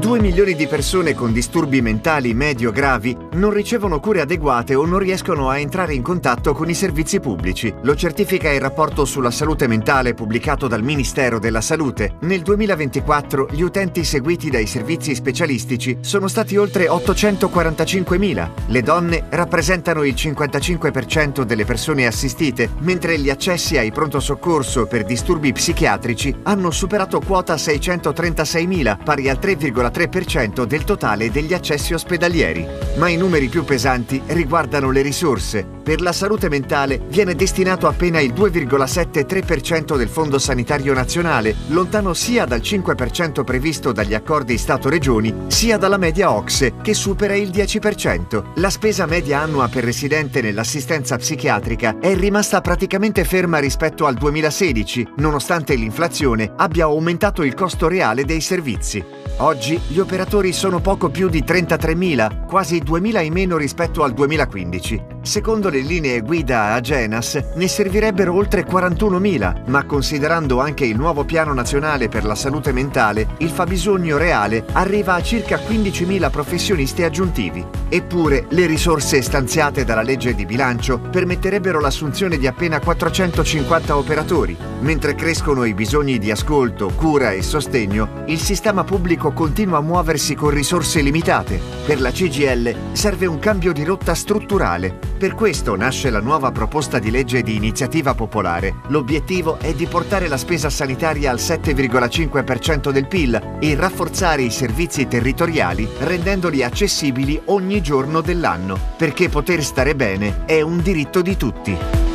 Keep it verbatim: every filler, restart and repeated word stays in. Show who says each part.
Speaker 1: due milioni di persone con disturbi mentali medio-gravi non ricevono cure adeguate o non riescono a entrare in contatto con i servizi pubblici. Lo certifica il rapporto sulla salute mentale pubblicato dal Ministero della Salute. Nel duemilaventiquattro gli utenti seguiti dai servizi specialistici sono stati oltre ottocentoquarantacinquemila. Le donne rappresentano il cinquantacinque per cento delle persone assistite, mentre gli accessi ai pronto soccorso per disturbi psichiatrici hanno superato quota seicentotrentaseiimila, pari al tre virgola tre per cento del totale degli accessi ospedalieri. Ma i numeri più pesanti riguardano le risorse. Per la salute mentale viene destinato appena il due virgola settantatré per cento del Fondo Sanitario Nazionale, lontano sia dal cinque per cento previsto dagli accordi Stato-Regioni, sia dalla media O C S E, che supera il dieci per cento. La spesa media annua per residente nell'assistenza psichiatrica è rimasta praticamente ferma rispetto al duemilasedici, nonostante l'inflazione abbia aumentato il costo reale dei servizi. Oggi gli operatori sono poco più di trentatremila, quasi duemila in meno rispetto al duemilaquindici. Secondo le linee guida Agenas ne servirebbero oltre quarantunomila, ma considerando anche il nuovo piano nazionale per la salute mentale, il fabbisogno reale arriva a circa quindicimila professionisti aggiuntivi. Eppure le risorse stanziate dalla legge di bilancio permetterebbero l'assunzione di appena quattrocentocinquanta operatori. Mentre crescono i bisogni di ascolto, cura e sostegno, il sistema pubblico continua a muoversi con risorse limitate. Per la C G I L serve un cambio di rotta strutturale. Per questo nasce la nuova proposta di legge di iniziativa popolare. L'obiettivo è di portare la spesa sanitaria al sette virgola cinque per cento del P I L e rafforzare i servizi territoriali rendendoli accessibili ogni giorno dell'anno, perché poter stare bene è un diritto di tutti.